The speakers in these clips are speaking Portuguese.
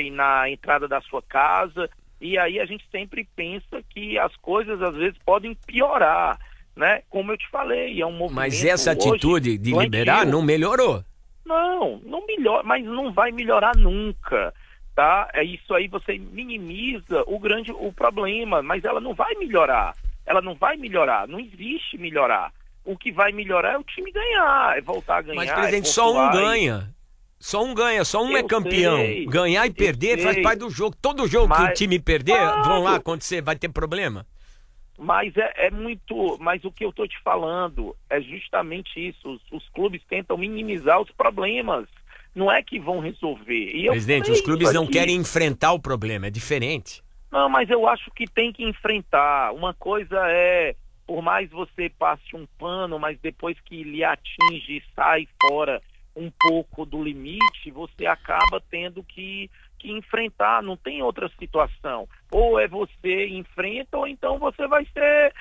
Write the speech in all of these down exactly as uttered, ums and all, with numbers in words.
shopping na entrada da sua casa, e aí a gente sempre pensa que as coisas às vezes podem piorar, né? Como eu te falei, é um movimento. Mas essa atitude de liberar não melhorou? Não, não melhora, mas não vai melhorar nunca, tá? É isso aí, você minimiza o grande o problema, mas ela não vai melhorar. Ela não vai melhorar, não existe melhorar. O que vai melhorar é o time ganhar, é voltar a ganhar. Mas, presidente, é só um ganha. Só um ganha, só um eu é campeão. Sei, ganhar e perder faz parte do jogo. Todo jogo mas, que o time perder, claro, vão lá acontecer, vai ter problema. Mas é, é muito. Mas o que eu tô te falando é justamente isso. Os, os clubes tentam minimizar os problemas. Não é que vão resolver. E presidente, os clubes não querem enfrentar o problema, é diferente. Não, mas eu acho que tem que enfrentar. Uma coisa é, por mais você passe um pano, mas depois que lhe atinge e sai fora um pouco do limite, você acaba tendo que, que enfrentar, não tem outra situação. Ou é você enfrenta, ou então você vai ser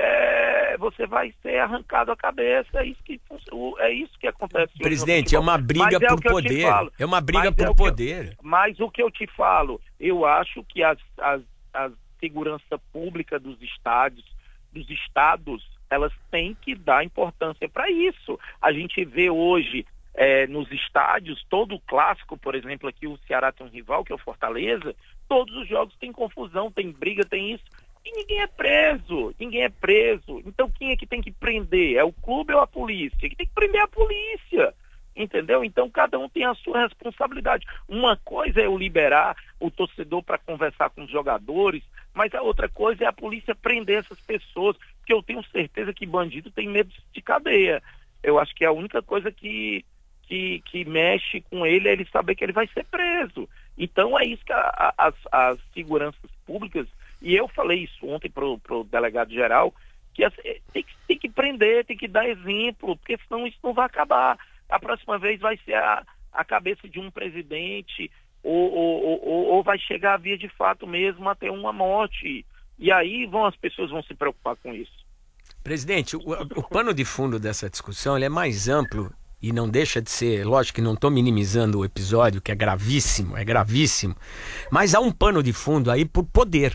é, você vai ser arrancado a cabeça. É isso que, é isso que acontece. Presidente, é uma briga por é poder. É uma briga por é poder. Eu, mas o que eu te falo, eu acho que as, as, a segurança pública dos estádios, dos estados, elas têm que dar importância para isso. A gente vê hoje É, nos estádios, todo o clássico, por exemplo, aqui o Ceará tem um rival, que é o Fortaleza, todos os jogos tem confusão, tem briga, tem isso, e ninguém é preso, ninguém é preso. Então quem é que tem que prender? É o clube ou a polícia? Quem tem que prender é a polícia, entendeu? Então cada um tem a sua responsabilidade. Uma coisa é eu liberar o torcedor para conversar com os jogadores, mas a outra coisa é a polícia prender essas pessoas, porque eu tenho certeza que bandido tem medo de cadeia. Eu acho que é a única coisa que Que, que mexe com ele é ele saber que ele vai ser preso. Então é isso que a, a, as, as seguranças públicas, e eu falei isso ontem pro, pro delegado geral, que as, tem, que tem que prender, tem que dar exemplo, porque senão isso não vai acabar. A próxima vez vai ser a, a cabeça de um presidente, ou, ou, ou, ou vai chegar a via de fato mesmo até uma morte. E aí vão, as pessoas vão se preocupar com isso. Presidente, o, o pano de fundo dessa discussão ele é mais amplo. E não deixa de ser, lógico que não estou minimizando o episódio, que é gravíssimo, é gravíssimo. Mas há um pano de fundo aí por poder.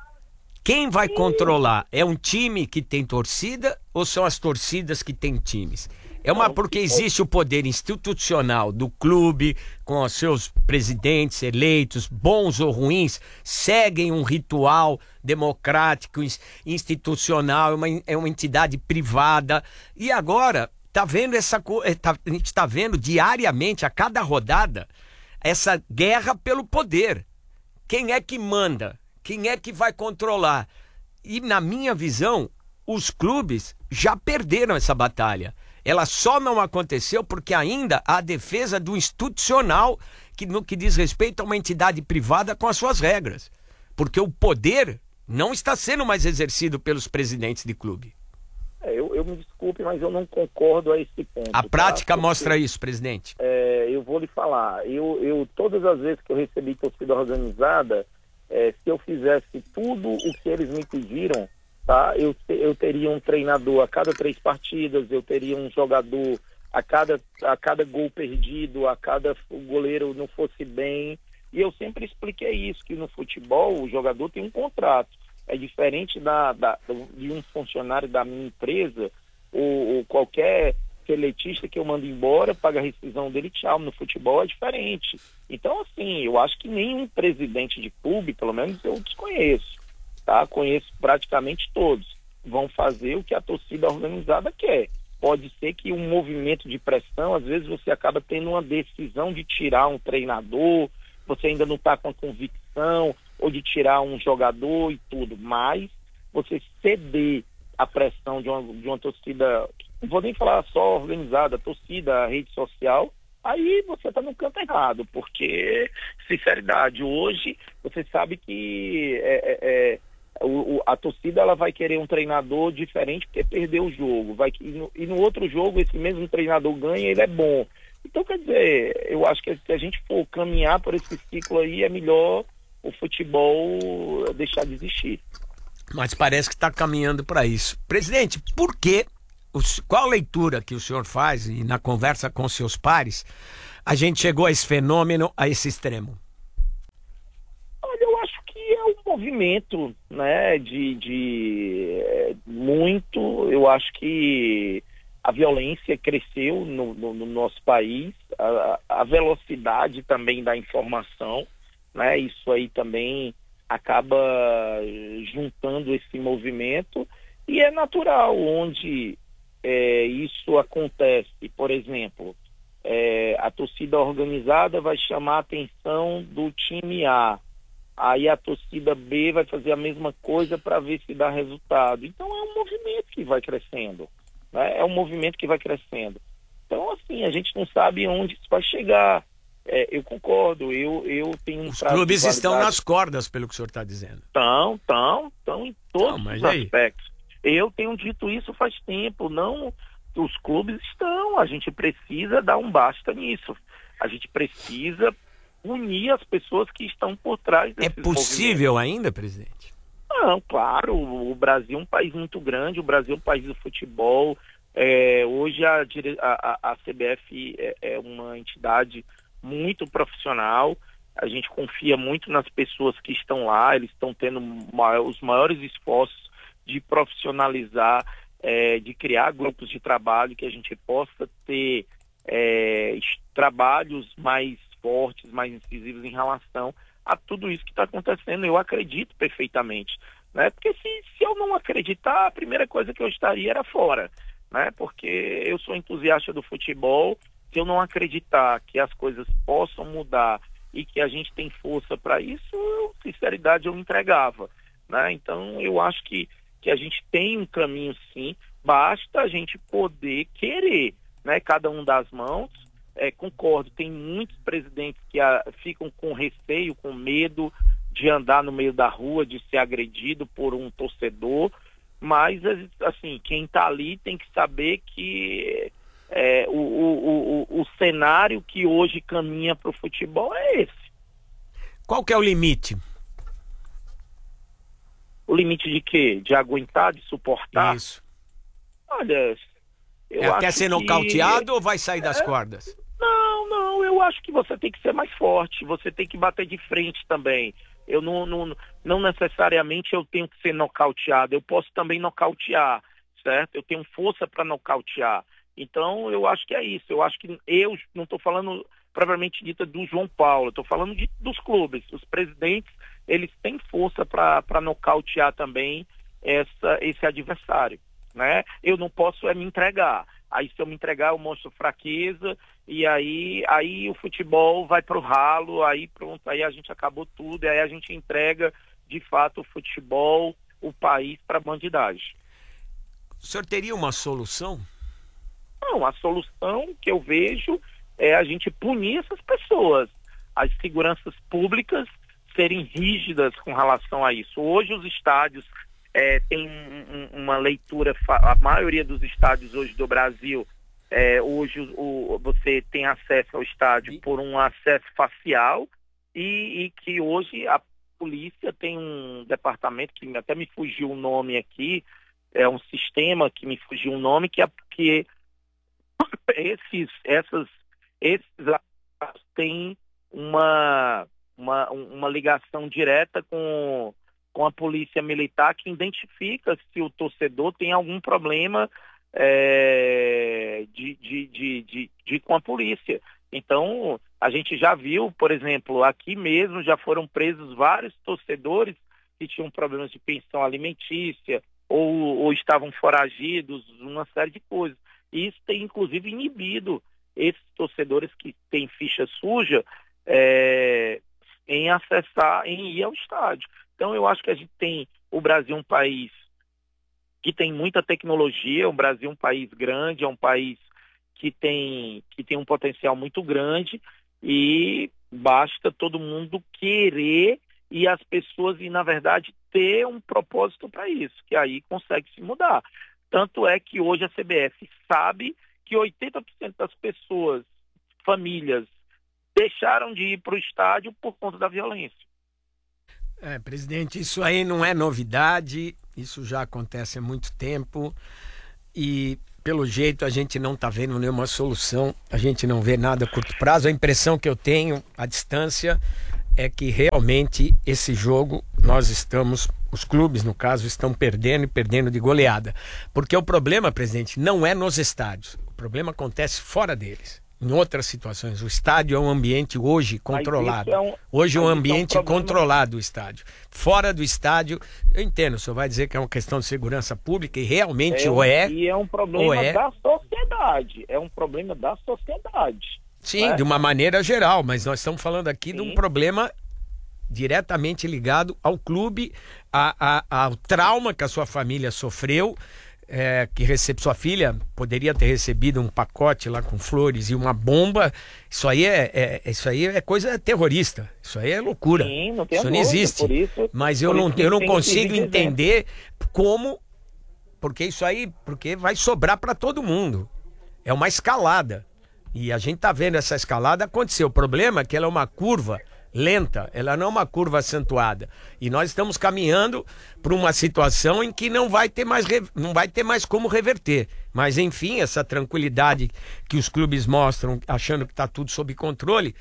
Quem vai controlar? É um time que tem torcida ou são as torcidas que têm times? É uma porque existe o poder institucional do clube, com os seus presidentes eleitos, bons ou ruins, seguem um ritual democrático, institucional, é uma, é uma entidade privada. E agora... Tá vendo essa tá, a gente está vendo diariamente, a cada rodada, essa guerra pelo poder. Quem é que manda? Quem é que vai controlar? E na minha visão, os clubes já perderam essa batalha. Ela só não aconteceu porque ainda há a defesa do institucional que, no que diz respeito a uma entidade privada com as suas regras. Porque o poder não está sendo mais exercido pelos presidentes de clube. É, eu, eu me desculpe, mas eu não concordo a esse ponto. A prática tá? mostra Porque, isso, presidente. É, eu vou lhe falar, eu, eu todas as vezes que eu recebi torcida organizada, é, se eu fizesse tudo o que eles me pediram, tá? eu, eu teria um treinador a cada três partidas, eu teria um jogador a cada, a cada gol perdido, a cada o goleiro não fosse bem. E eu sempre expliquei isso, que no futebol o jogador tem um contrato. É diferente da, da, de um funcionário da minha empresa, ou, ou qualquer seletista que eu mando embora, paga a rescisão dele, tchau. No futebol é diferente. Então, assim, eu acho que nenhum presidente de clube, pelo menos eu desconheço, tá? Conheço praticamente todos, vão fazer o que a torcida organizada quer. Pode ser que um movimento de pressão, às vezes você acaba tendo uma decisão de tirar um treinador, você ainda não está com a convicção, ou de tirar um jogador e tudo, mas você ceder a pressão de uma, de uma torcida, não vou nem falar só organizada, torcida, rede social, aí você está no canto errado, porque, sinceridade, hoje você sabe que é, é, é, o, a torcida ela vai querer um treinador diferente porque perdeu o jogo, vai, e, no, e no outro jogo esse mesmo treinador ganha, ele é bom. Então, quer dizer, eu acho que se a gente for caminhar por esse ciclo aí, é melhor o futebol deixar de existir. Mas parece que está caminhando para isso. Presidente, por que, qual a leitura que o senhor faz e na conversa com seus pares, a gente chegou a esse fenômeno, a esse extremo? é um movimento, né, de, de é, muito, eu acho que a violência cresceu no, no, no nosso país, a, a velocidade também da informação, né, isso aí também acaba juntando esse movimento, e é natural onde é, isso acontece. Por exemplo, é, a torcida organizada vai chamar a atenção do time A, aí a torcida B vai fazer a mesma coisa para ver se dá resultado. Então é um movimento que vai crescendo, né? É um movimento que vai crescendo. Então, assim, a gente não sabe onde isso vai chegar. É, eu concordo, eu, eu tenho um Os prazo clubes de estão validade. nas cordas, pelo que o senhor está dizendo. Estão, estão, estão em todos Não, mas os aí? aspectos. Eu tenho dito isso faz tempo, não, os clubes estão, a gente precisa dar um basta nisso. A gente precisa unir as pessoas que estão por trás É desses possível ainda, presidente? Não, claro, o Brasil é um país muito grande, o Brasil é um país do futebol. É, hoje a, dire- a, a, a C B F é, é uma entidade muito profissional, a gente confia muito nas pessoas que estão lá, eles estão tendo maior, os maiores esforços de profissionalizar, é, de criar grupos de trabalho, que a gente possa ter é, trabalhos mais fortes, mais incisivos em relação a tudo isso que está acontecendo. Eu acredito perfeitamente, né? Porque se, se eu não acreditar, a primeira coisa que eu estaria era fora, né? Porque eu sou entusiasta do futebol. Se eu não acreditar que as coisas possam mudar e que a gente tem força para isso, eu, sinceridade, eu entregava, né? Então eu acho que, que a gente tem um caminho, sim, basta a gente poder querer, né? Cada um das mãos. É, concordo, tem muitos presidentes que a, ficam com receio, com medo de andar no meio da rua, de ser agredido por um torcedor, mas, assim, quem está ali tem que saber que é, o, o, o, o cenário que hoje caminha para o futebol é esse. Qual que é o limite? O limite de quê? De aguentar, de suportar? Isso. Olha, eu É até acho ser que... nocauteado ou vai sair das É... cordas? Não, não, eu acho que você tem que ser mais forte, você tem que bater de frente também. Eu não, não, não necessariamente eu tenho que ser nocauteado, eu posso também nocautear, certo? Eu tenho força para nocautear. Então, eu acho que é isso. Eu acho que eu não estou falando propriamente dita do João Paulo, estou falando de, dos clubes. Os presidentes, eles têm força para nocautear também essa, esse adversário, né? Eu não posso é me entregar. Aí se eu me entregar eu mostro fraqueza e aí, aí o futebol vai pro ralo, aí pronto, aí a gente acabou tudo, e aí a gente entrega de fato o futebol, o país para a bandidagem. O senhor teria uma solução? Não, a solução que eu vejo é a gente punir essas pessoas, as seguranças públicas serem rígidas com relação a isso. Hoje os estádios É, tem um, uma leitura, a maioria dos estádios hoje do Brasil, é, hoje o, você tem acesso ao estádio por um acesso facial e, e que hoje a polícia tem um departamento que até me fugiu o nome aqui, é um sistema que me fugiu o nome, que, é, que esses, essas, esses têm uma, uma, uma ligação direta com com a polícia militar, que identifica se o torcedor tem algum problema é, de, de, de, de, de com a polícia. Então, a gente já viu, por exemplo, aqui mesmo já foram presos vários torcedores que tinham problemas de pensão alimentícia ou, ou estavam foragidos, uma série de coisas. E isso tem, inclusive, inibido esses torcedores que têm ficha suja é, em acessar, em ir ao estádio. Então, eu acho que a gente tem, o Brasil é um país que tem muita tecnologia, o Brasil é um país grande, é um país que tem, que tem um potencial muito grande e basta todo mundo querer e as pessoas, e na verdade, ter um propósito para isso, que aí consegue se mudar. Tanto é que hoje a C B F sabe que oitenta por cento das pessoas, famílias, deixaram de ir para o estádio por conta da violência. É, presidente, isso aí não é novidade, isso já acontece há muito tempo e, pelo jeito, a gente não está vendo nenhuma solução, a gente não vê nada a curto prazo. A impressão que eu tenho, à distância, é que realmente esse jogo nós estamos, os clubes no caso, estão perdendo e perdendo de goleada. Porque o problema, presidente, não é nos estádios. O problema acontece fora deles. Em outras situações, o estádio é um ambiente hoje controlado. É um, hoje é um ambiente é um controlado o estádio. Fora do estádio, eu entendo, o senhor vai dizer que é uma questão de segurança pública e realmente é, ou é. E é um problema é, da sociedade. É um problema da sociedade. Sim, né? De uma maneira geral, mas nós estamos falando aqui Sim. de um problema diretamente ligado ao clube, a, a, ao trauma que a sua família sofreu. É, que recebe, sua filha poderia ter recebido um pacote lá com flores e uma bomba. Isso aí é, é, isso aí é coisa terrorista. Isso aí é loucura. Sim, não tem isso não existe. Por isso, mas eu não, eu não consigo entender como, porque isso aí, porque vai sobrar para todo mundo. É uma escalada. E a gente tá vendo essa escalada acontecer. O problema é que ela é uma curva lenta, ela não é uma curva acentuada. E nós estamos caminhando para uma situação em que não vai ter mais, não vai ter mais como reverter. Mas, enfim, essa tranquilidade que os clubes mostram, achando que está tudo sob controle,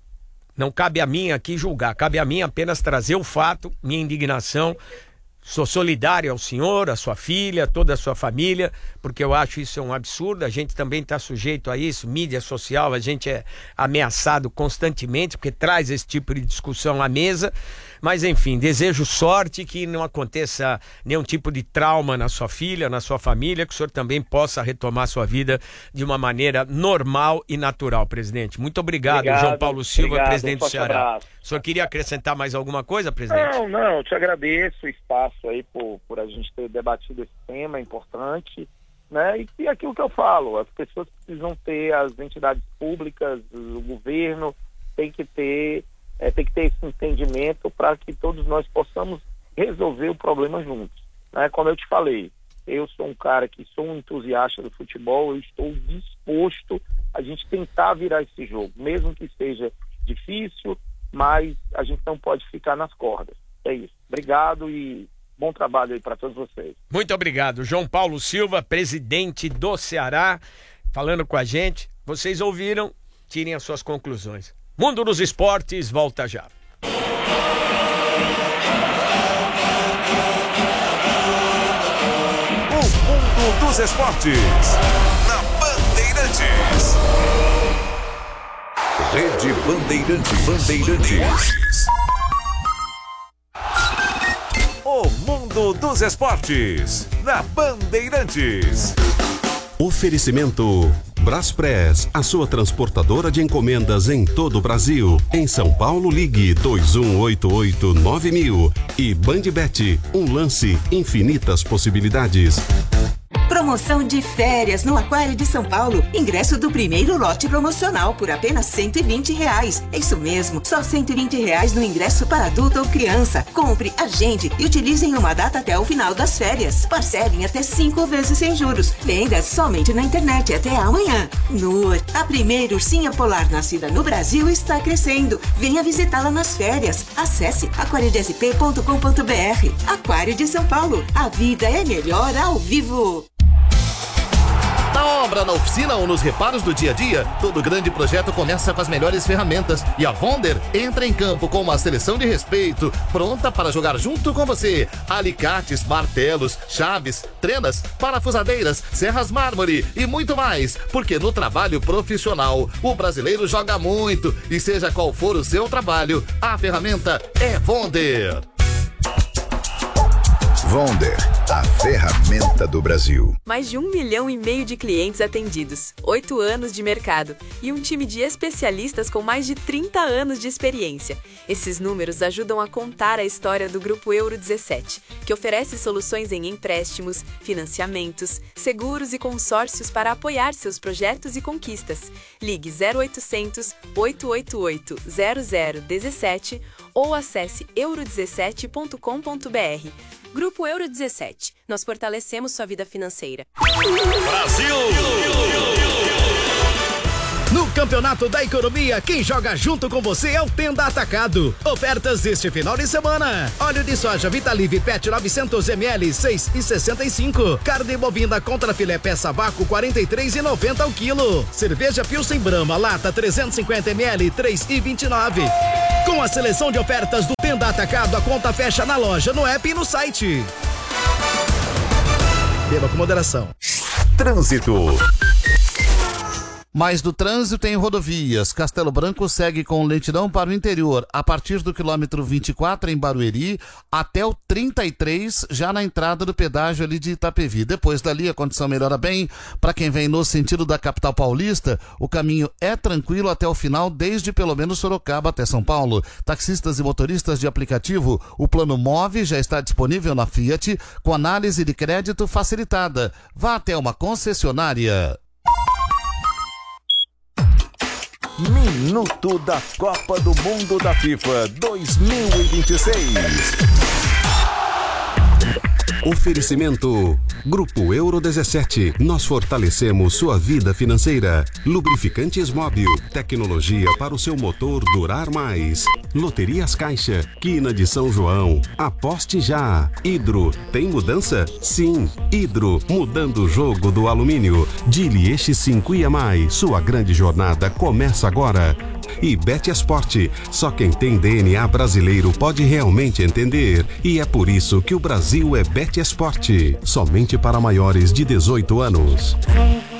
não cabe a mim aqui julgar. Cabe a mim apenas trazer o fato, minha indignação. Sou solidário ao senhor, à sua filha, toda a sua família, porque eu acho isso é um absurdo. A gente também está sujeito a isso, mídia social, a gente é ameaçado constantemente, porque traz esse tipo de discussão à mesa. Mas, enfim, desejo sorte, que não aconteça nenhum tipo de trauma na sua filha, na sua família, que o senhor também possa retomar sua vida de uma maneira normal e natural, presidente. Muito obrigado, obrigado João Paulo Silva, obrigado, presidente do Ceará. Abraço. O senhor queria acrescentar mais alguma coisa, presidente? Não, não, eu te agradeço o espaço aí por, por a gente ter debatido esse tema importante, né? E, e aquilo que eu falo, as pessoas precisam ter, as entidades públicas, o governo tem que ter... É, tem que ter esse entendimento para que todos nós possamos resolver o problema juntos, né? Como eu te falei, eu sou um cara que sou um entusiasta do futebol, eu estou disposto a gente tentar virar esse jogo, mesmo que seja difícil, mas a gente não pode ficar nas cordas. É isso. Obrigado e bom trabalho aí para todos vocês. Muito obrigado. João Paulo Silva, presidente do Ceará, falando com a gente. Vocês ouviram? Tirem as suas conclusões. Mundo dos Esportes, volta já. O Mundo dos Esportes, na Bandeirantes. Rede Bandeirantes. Bandeirantes. O Mundo dos Esportes, na Bandeirantes. Oferecimento Braspress, a sua transportadora de encomendas em todo o Brasil. Em São Paulo, ligue dois um oito oito nove mil. E Bandbet, um lance, infinitas possibilidades. Promoção de férias no Aquário de São Paulo. Ingresso do primeiro lote promocional por apenas cento e vinte reais. É isso mesmo, só cento e vinte reais no ingresso para adulto ou criança. Compre, agende e utilize em uma data até o final das férias. Parcelem até cinco vezes sem juros. Vendas somente na internet até amanhã. Nur, a primeira ursinha polar nascida no Brasil, está crescendo. Venha visitá-la nas férias. Acesse aquário d s p ponto com ponto b r. Aquário de São Paulo. A vida é melhor ao vivo. Na obra, na oficina ou nos reparos do dia a dia, todo grande projeto começa com as melhores ferramentas. E a Vonder entra em campo com uma seleção de respeito, pronta para jogar junto com você. Alicates, martelos, chaves, trenas, parafusadeiras, serras mármore e muito mais. Porque no trabalho profissional, o brasileiro joga muito. E seja qual for o seu trabalho, a ferramenta é Vonder. Vonder, a ferramenta do Brasil. Mais de um milhão e meio de clientes atendidos, oito anos de mercado e um time de especialistas com mais de trinta anos de experiência. Esses números ajudam a contar a história do Grupo Euro dezessete, que oferece soluções em empréstimos, financiamentos, seguros e consórcios para apoiar seus projetos e conquistas. Ligue zero oitocentos, oito oito oito, zero zero um sete ou acesse euro dezessete ponto com ponto b r. Grupo Euro dezessete. Nós fortalecemos sua vida financeira. Brasil! No Campeonato da Economia, quem joga junto com você é o Tenda Atacado. Ofertas este final de semana. Óleo de soja Vitalive Pet novecentos mililitros, seis reais e sessenta e cinco centavos. Carne bovina contra filé peça vácuo, quarenta e três reais e noventa centavos ao quilo. Cerveja Pilsen Brahma, lata trezentos e cinquenta mililitros, três reais e vinte e nove centavos. Com a seleção de ofertas do Tenda Atacado, a conta fecha na loja, no app e no site. Beba com moderação. Trânsito. Mais do trânsito em rodovias. Castelo Branco segue com lentidão para o interior, a partir do quilômetro vinte e quatro em Barueri até o trinta e três, já na entrada do pedágio ali de Itapevi. Depois dali a condição melhora bem. Para quem vem no sentido da capital paulista, o caminho é tranquilo até o final, desde pelo menos Sorocaba até São Paulo. Taxistas e motoristas de aplicativo, o plano Move já está disponível na Fiat, com análise de crédito facilitada. Vá até uma concessionária. Minuto da Copa do Mundo da FIFA dois mil e vinte e seis. Oferecimento Grupo Euro dezessete. Nós fortalecemos sua vida financeira. Lubrificantes Móbil. Tecnologia para o seu motor durar mais. Loterias Caixa. Quina de São João. Aposte já. Hidro. Tem mudança? Sim. Hidro. Mudando o jogo do alumínio. Dilieste cinco I mais. Sua grande jornada começa agora. E Betesport. Só quem tem D N A brasileiro pode realmente entender. E é por isso que o Brasil é Betesport. Somente para maiores de dezoito anos.